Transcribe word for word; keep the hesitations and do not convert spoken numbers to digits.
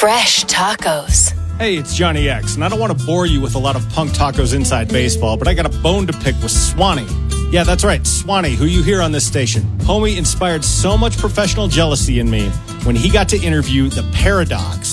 Fresh tacos. Hey, it's Johnny X, and I don't want to bore you with a lot of punk tacos inside baseball, but I got a bone to pick with Swanee. Yeah, that's right, Swanee, who you hear on this station. Homie inspired so much professional jealousy in me when he got to interview the Paradox.